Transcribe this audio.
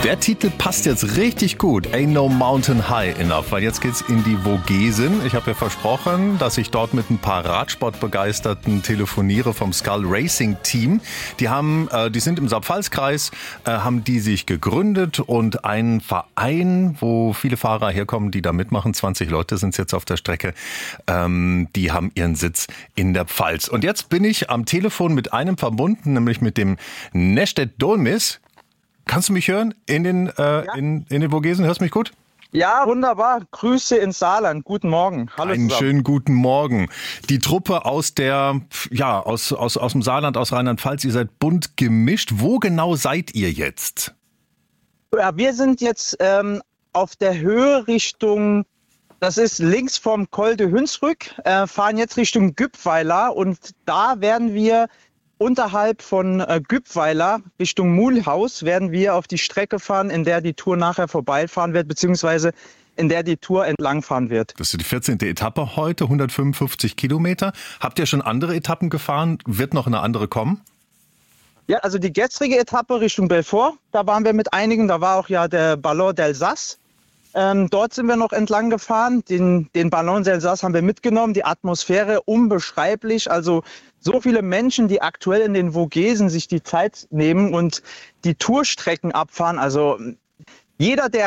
Der Titel passt jetzt richtig gut. Ain't no mountain high enough, weil jetzt geht's in die Vogesen. Ich habe ja versprochen, dass ich dort mit ein paar Radsportbegeisterten telefoniere vom Skull Racing Team. Die sind im Saarpfalz-Kreis, haben die sich gegründet und ein Verein, wo viele Fahrer herkommen, die da mitmachen. 20 Leute sind jetzt auf der Strecke. Die haben ihren Sitz in der Pfalz. Und jetzt bin ich am Telefon mit einem verbunden, nämlich mit dem Nested Dolmis. Kannst du mich hören in den Vogesen? Hörst du mich gut? Ja, wunderbar. Grüße ins Saarland. Guten Morgen. Hallo zusammen. Einen schönen guten Morgen. Die Truppe aus dem Saarland, aus Rheinland-Pfalz, ihr seid bunt gemischt. Wo genau seid ihr jetzt? Ja, wir sind jetzt auf der Höhe Richtung, das ist links vom Col de Hunsrück, fahren jetzt Richtung Güppweiler und da werden wir unterhalb von Güppweiler Richtung Mulhaus werden wir auf die Strecke fahren, in der die Tour nachher vorbeifahren wird, beziehungsweise in der die Tour entlangfahren wird. Das ist die 14. Etappe heute, 155 Kilometer. Habt ihr schon andere Etappen gefahren? Wird noch eine andere kommen? Ja, also die gestrige Etappe Richtung Belfort, da waren wir mit einigen, da war auch ja der Ballon d'Alsace. Dort sind wir noch entlang gefahren. Den Ballon d'Alsace haben wir mitgenommen. Die Atmosphäre unbeschreiblich. Also so viele Menschen, die aktuell in den Vogesen sich die Zeit nehmen und die Tourstrecken abfahren. Also jeder, der